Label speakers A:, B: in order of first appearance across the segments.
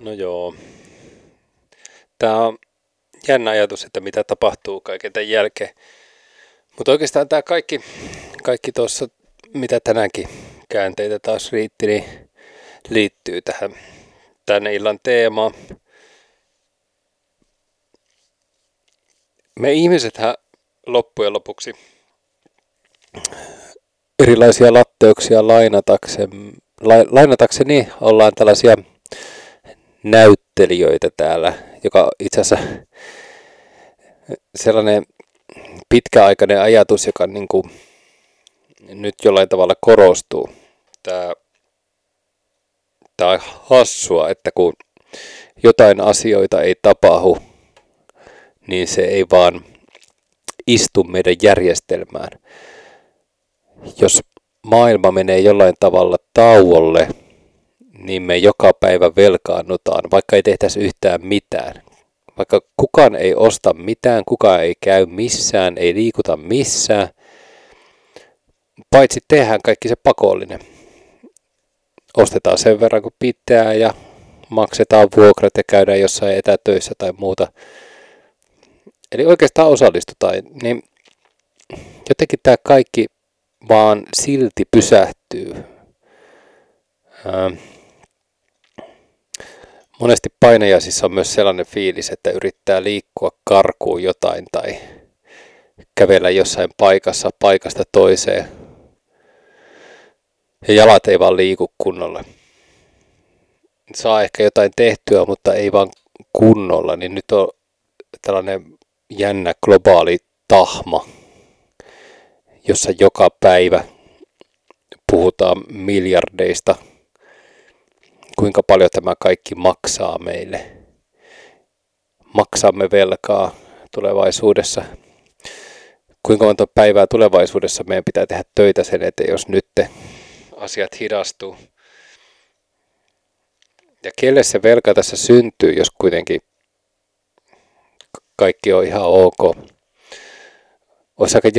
A: No joo. Tämä on jännä ajatus, että mitä tapahtuu kaiken tämän jälkeen. Mutta oikeastaan tämä kaikki tuossa, mitä tänäänkin käänteitä taas riitti, niin liittyy tähän tänne illan teemaan. Me ihmisethän loppujen lopuksi erilaisia latteuksia lainatakseni ollaan tällaisia näyttelijöitä täällä, joka itse asiassa sellainen pitkäaikainen ajatus, joka niin kuin nyt jollain tavalla korostuu. Tämä on hassua, että kun jotain asioita ei tapahdu, niin se ei vaan istu meidän järjestelmään. Jos maailma menee jollain tavalla tauolle, niin me joka päivä velkaannutaan, vaikka ei tehtäisi yhtään mitään. Vaikka kukaan ei osta mitään, kukaan ei käy missään, ei liikuta missään, paitsi tehdään kaikki se pakollinen. Ostetaan sen verran kuin pitää ja maksetaan vuokrat ja käydään jossain etätöissä tai muuta. Eli oikeastaan osallistutaan, niin jotenkin tämä kaikki vaan silti pysähtyy. Monesti painajaisissa on myös sellainen fiilis, että yrittää liikkua karkuun jotain tai kävellä jossain paikasta toiseen. Ja jalat ei vaan liiku kunnolla. Saa ehkä jotain tehtyä, mutta ei vaan kunnolla. Niin nyt on tällainen jännä globaali tahma, jossa joka päivä puhutaan miljardeista. Kuinka paljon tämä kaikki maksaa meille. Maksamme velkaa tulevaisuudessa. Kuinka monta päivää tulevaisuudessa meidän pitää tehdä töitä sen eteen, jos nyt asiat hidastuu. Ja kelle se velka tässä syntyy, jos kuitenkin kaikki on ihan ok. Olisi aika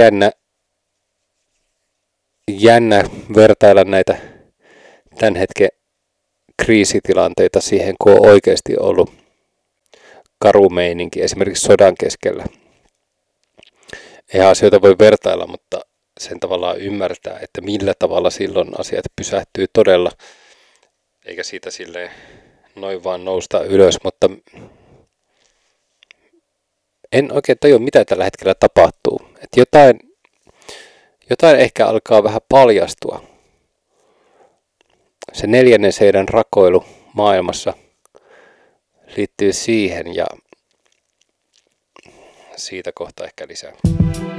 A: jännä vertailla näitä tämän hetken kriisitilanteita siihen, kun on oikeasti ollut karu meininki, esimerkiksi sodan keskellä. Eihän asioita voi vertailla, mutta sen tavallaan ymmärtää, että millä tavalla silloin asiat pysähtyy todella, eikä siitä silleen noin vaan nousta ylös, mutta en oikein tajua, mitä tällä hetkellä tapahtuu. Että jotain ehkä alkaa vähän paljastua. Se 4. seinän rakoilu maailmassa liittyy siihen ja siitä kohta ehkä lisää.